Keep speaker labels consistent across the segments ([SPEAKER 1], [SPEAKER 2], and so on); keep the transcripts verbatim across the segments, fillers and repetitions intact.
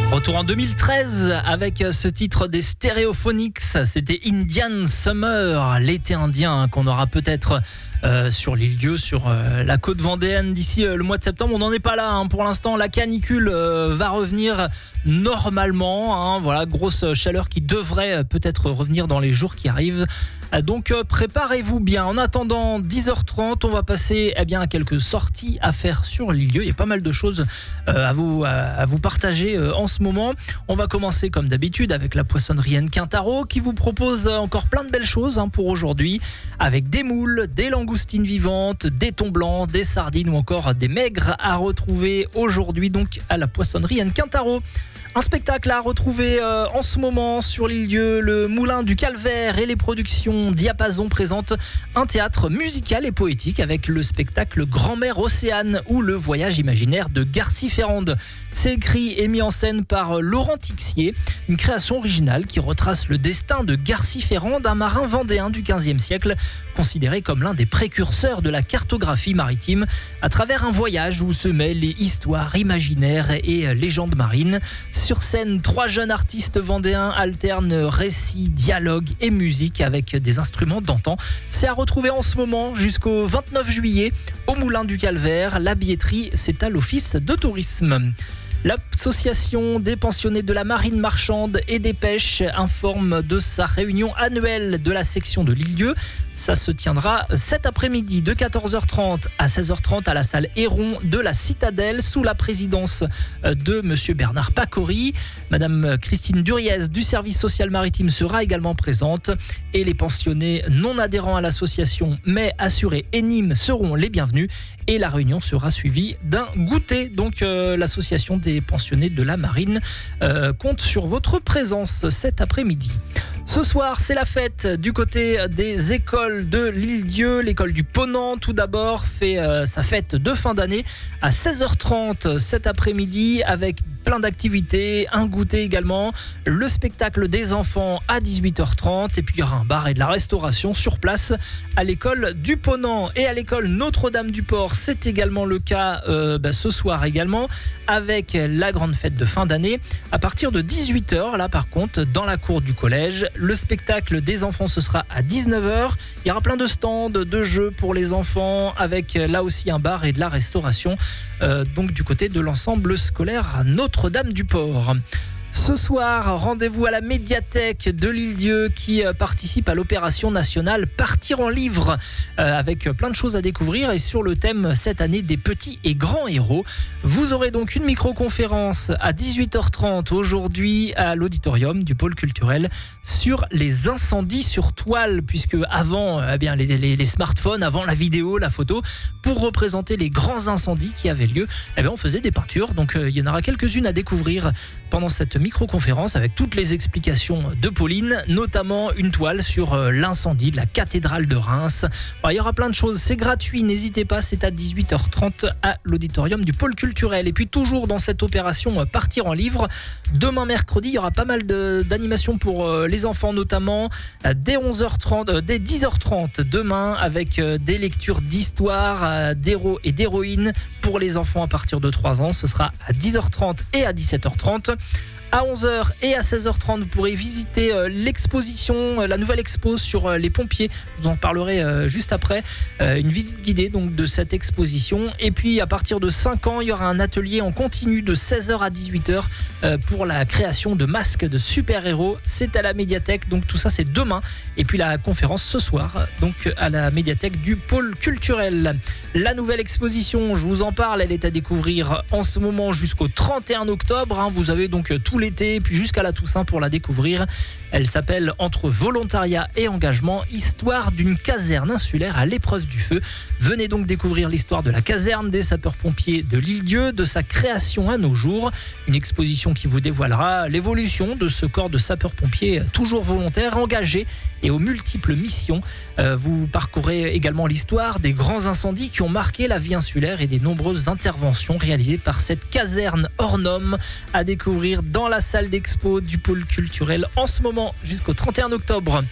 [SPEAKER 1] Retour en deux mille treize avec ce titre des Stereophonics, c'était Indian Summer, l'été indien qu'on aura peut-être euh, sur l'île Dieu, sur euh, la côte vendéenne d'ici euh, le mois de septembre. On n'en est pas là hein. Pour l'instant, la canicule euh, va revenir normalement, hein. Voilà, grosse chaleur qui devrait peut-être revenir dans les jours qui arrivent. Donc euh, préparez-vous bien. En attendant dix heures trente, on va passer eh bien, à quelques sorties à faire sur l'île Dieu. Il y a pas mal de choses euh, à, vous, à, à vous partager euh, en ce moment. On va commencer comme d'habitude avec la poissonnerie Anne Quintaro qui vous propose encore plein de belles choses hein, pour aujourd'hui, avec des moules, des langoustines vivantes, des thons blancs, des sardines ou encore des maigres à retrouver aujourd'hui donc à la poissonnerie Anne Quintaro. Un spectacle à retrouver euh, en ce moment sur l'île Dieu. Le Moulin du Calvaire et les productions Diapason présentent un théâtre musical et poétique avec le spectacle Grand-mère Océane ou le voyage imaginaire de Garcy-Ferrande. C'est écrit et mis en scène par Laurent Tixier, une création originale qui retrace le destin de Garcy-Ferrande, un marin vendéen du quinzième siècle, considéré comme l'un des précurseurs de la cartographie maritime, à travers un voyage où se mêlent les histoires imaginaires et légendes marines. Sur scène, trois jeunes artistes vendéens alternent récits, dialogues et musique avec des instruments d'antan. C'est à retrouver en ce moment jusqu'au vingt-neuf juillet au Moulin du Calvaire. La billetterie, c'est à l'Office de tourisme. L'association des pensionnés de la marine marchande et des pêches informe de sa réunion annuelle de la section de l'île Dieu. Ça se tiendra cet après-midi de quatorze heures trente à seize heures trente à la salle Héron de la Citadelle sous la présidence de monsieur Bernard Pacori. Madame Christine Duriez du service social maritime sera également présente et les pensionnés non adhérents à l'association mais assurés et Nîmes seront les bienvenus et la réunion sera suivie d'un goûter. Donc euh, l'association des pensionnés de la marine euh, compte sur votre présence cet après-midi. Ce soir, c'est la fête du côté des écoles de l'île Dieu. L'école du Ponant, tout d'abord, fait euh, sa fête de fin d'année à seize heures trente cet après-midi avec plein d'activités, un goûter également, le spectacle des enfants à dix-huit heures trente et puis il y aura un bar et de la restauration sur place à l'école du Ponant et à l'école Notre-Dame-du-Port. C'est également le cas euh, bah, ce soir également avec la grande fête de fin d'année à partir de dix-huit heures. Là par contre, dans la cour du collège, le spectacle des enfants ce sera à dix-neuf heures. Il y aura plein de stands, de jeux pour les enfants avec là aussi un bar et de la restauration euh, donc du côté de l'ensemble scolaire à Notre-Dame-du-Port. Ce soir, rendez-vous à la médiathèque de l'île Dieu qui participe à l'opération nationale Partir en livre euh, avec plein de choses à découvrir et sur le thème cette année des petits et grands héros. Vous aurez donc une micro-conférence à dix-huit heures trente aujourd'hui à l'auditorium du pôle culturel sur les incendies sur toile puisque avant eh bien, les, les, les smartphones, avant la vidéo, la photo, pour représenter les grands incendies qui avaient lieu, eh bien, on faisait des peintures. Donc euh, il y en aura quelques-unes à découvrir pendant cette micro-conférence avec toutes les explications de Pauline, notamment une toile sur l'incendie de la cathédrale de Reims. Alors, il y aura plein de choses, c'est gratuit, n'hésitez pas, c'est à dix-huit heures trente à l'auditorium du pôle culturel. Et puis toujours dans cette opération Partir en livre, demain mercredi, il y aura pas mal de, d'animations pour les enfants, notamment dès onze heures trente, dès dix heures trente demain avec des lectures d'histoire, d'héros et d'héroïnes pour les enfants à partir de trois ans. Ce sera à dix heures trente et à dix-sept heures trente. À onze heures et à seize heures trente, vous pourrez visiter euh, l'exposition, euh, la nouvelle expo sur euh, les pompiers. Je vous en parlerai euh, juste après. Euh, une visite guidée donc, de cette exposition. Et puis à partir de cinq ans, il y aura un atelier en continu de seize heures à dix-huit heures euh, pour la création de masques de super-héros. C'est à la médiathèque, donc tout ça c'est demain. Et puis la conférence ce soir, donc à la médiathèque du pôle culturel. La nouvelle exposition, je vous en parle, elle est à découvrir en ce moment jusqu'au trente et un octobre. Hein. Vous avez donc tout l'été, puis jusqu'à la Toussaint pour la découvrir. Elle s'appelle Entre volontariat et engagement, histoire d'une caserne insulaire à l'épreuve du feu. Venez donc découvrir l'histoire de la caserne des sapeurs-pompiers de l'île Dieu, de sa création à nos jours. Une exposition qui vous dévoilera l'évolution de ce corps de sapeurs-pompiers toujours volontaire, engagé et aux multiples missions. Euh, vous parcourez également l'histoire des grands incendies qui ont marqué la vie insulaire et des nombreuses interventions réalisées par cette caserne hors norme à découvrir dans la salle d'expo du pôle culturel en ce moment jusqu'au trente et un octobre.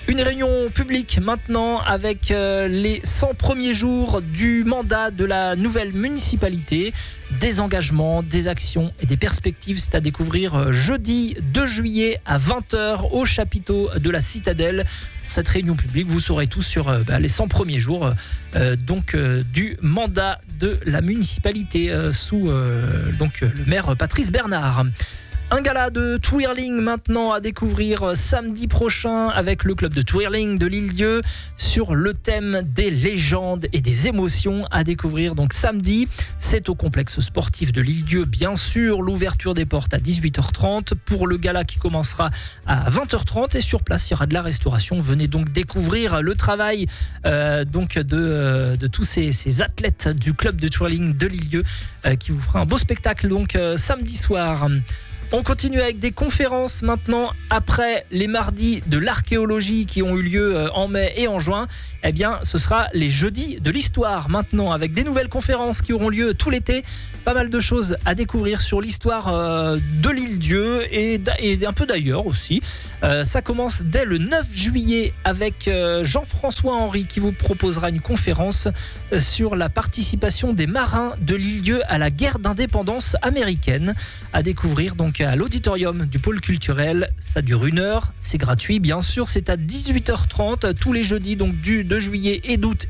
[SPEAKER 1] Une réunion publique maintenant avec euh, les cent premiers jours du mandat de la nouvelle municipalité. Des engagements, des actions et des perspectives, c'est à découvrir euh, jeudi deux juillet à vingt heures au chapiteau de la Citadelle. Pour cette réunion publique, vous saurez tout sur euh, bah, les cent premiers jours euh, donc, euh, du mandat de la municipalité euh, sous euh, donc, le maire Patrice Bernard. Un gala de twirling maintenant à découvrir samedi prochain avec le club de twirling de l'Île-Dieu sur le thème des légendes et des émotions à découvrir. Donc samedi, c'est au complexe sportif de l'Île-Dieu, bien sûr. L'ouverture des portes à dix-huit heures trente pour le gala qui commencera à vingt heures trente et sur place, il y aura de la restauration. Venez donc découvrir le travail euh, donc de, euh, de tous ces, ces athlètes du club de twirling de l'Île-Dieu euh, qui vous fera un beau spectacle donc euh, samedi soir. On continue avec des conférences maintenant après les mardis de l'archéologie qui ont eu lieu en mai et en juin. Eh bien, ce sera les jeudis de l'histoire maintenant avec des nouvelles conférences qui auront lieu tout l'été. Pas mal de choses à découvrir sur l'histoire de l'Île-Dieu et un peu d'ailleurs aussi. Ça commence dès le neuf juillet avec Jean-François Henry qui vous proposera une conférence sur la participation des marins de l'Île-Dieu à la guerre d'indépendance américaine. À découvrir donc à l'auditorium du pôle culturel. Ça dure une heure, c'est gratuit bien sûr, c'est à dix-huit heures trente tous les jeudis donc du deux juillet et d'août